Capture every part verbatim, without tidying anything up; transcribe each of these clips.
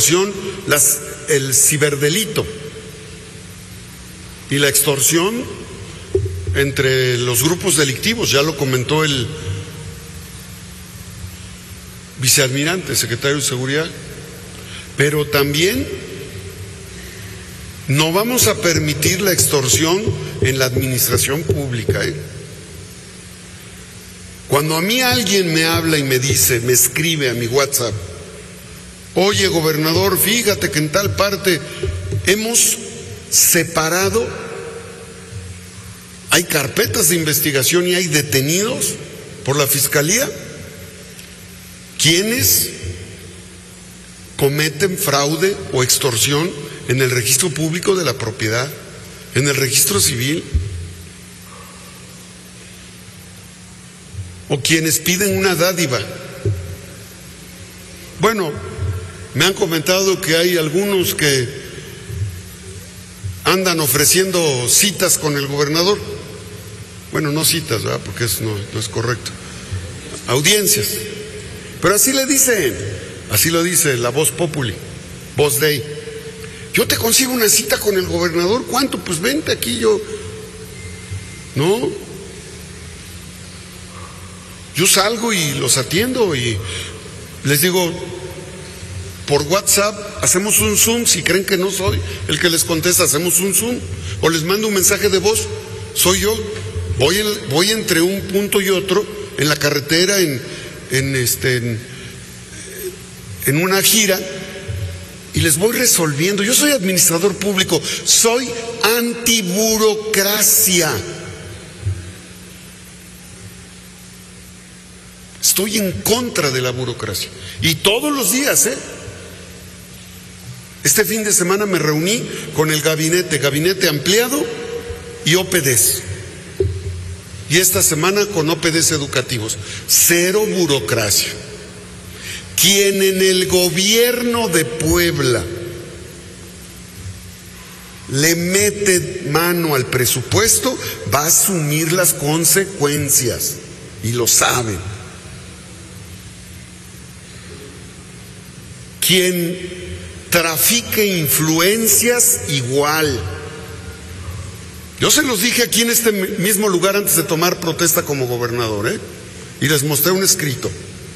extorsión, las, el ciberdelito y la extorsión entre los grupos delictivos, ya lo comentó el vicealmirante, secretario de Seguridad, pero también no vamos a permitir la extorsión en la administración pública, ¿eh? Cuando a mí alguien me habla y me dice, me escribe a mi WhatsApp, oye, gobernador, fíjate que en tal parte hemos separado, hay carpetas de investigación y hay detenidos por la Fiscalía quienes cometen fraude o extorsión en el registro público de la propiedad, en el registro civil, o quienes piden una dádiva. Bueno, me han comentado que hay algunos que andan ofreciendo citas con el gobernador. Bueno, no citas, ¿verdad? Porque eso no, no es correcto. Audiencias. Pero así le dicen, así lo dice la voz populi, voz Dei. Yo te consigo una cita con el gobernador, ¿cuánto? Pues vente aquí, yo. No. Yo salgo y los atiendo y les digo, por WhatsApp hacemos un Zoom, si creen que no soy el que les contesta, hacemos un Zoom, o les mando un mensaje de voz, soy yo, voy, el, voy entre un punto y otro, en la carretera, en, en, este, en, en una gira, y les voy resolviendo. Yo soy administrador público, soy antiburocracia. Estoy en contra de la burocracia. Y todos los días, ¿eh? Este fin de semana me reuní con el gabinete, gabinete ampliado y O P Ds. Y esta semana con O P Ds educativos. Cero burocracia. Quien en el gobierno de Puebla le mete mano al presupuesto va a asumir las consecuencias. Y lo saben. Quien trafique influencias, igual. Yo se los dije aquí en este mismo lugar antes de tomar protesta como gobernador, ¿eh? Y les mostré un escrito.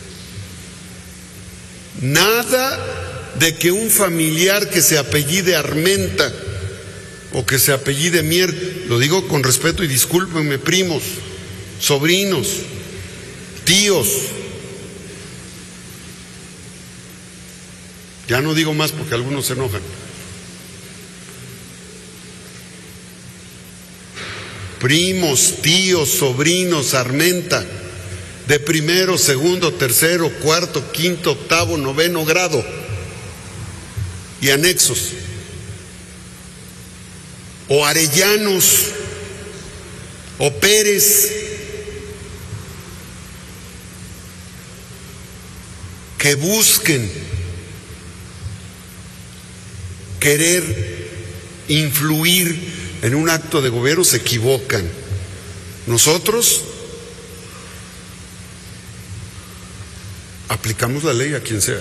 Nada de que un familiar que se apellide Armenta o que se apellide Mier, lo digo con respeto y discúlpenme, primos, sobrinos, tíos. Ya no digo más porque algunos se enojan. Primos, tíos, sobrinos, Armenta, de primero, segundo, tercero, cuarto, quinto, octavo, noveno grado y anexos. O Arellanos, o Pérez, que busquen querer influir en un acto de gobierno, se equivocan. Nosotros aplicamos la ley a quien sea.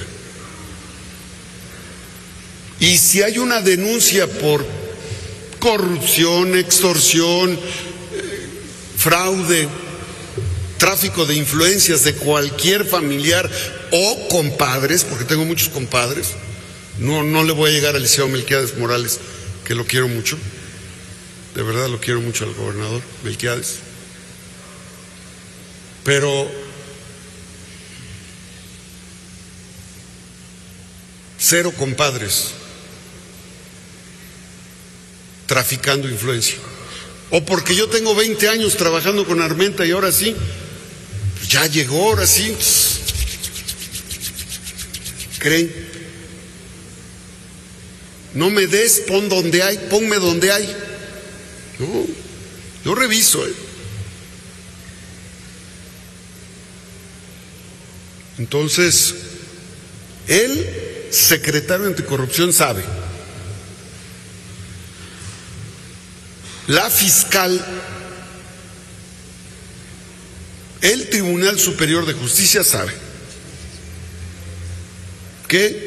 Y si hay una denuncia por corrupción, extorsión, eh, fraude, tráfico de influencias de cualquier familiar o compadres, porque tengo muchos compadres, No, no le voy a llegar al Liceo Melquiades Morales, que lo quiero mucho, de verdad lo quiero mucho al gobernador Melquiades, pero cero compadres traficando influencia. O porque yo tengo veinte años trabajando con Armenta y ahora sí, pues ya llegó, ahora sí, ¿creen? No me des, pon donde hay, ponme donde hay. No, yo reviso, ¿eh? Entonces, el secretario anticorrupción sabe. La fiscal, el Tribunal Superior de Justicia sabe que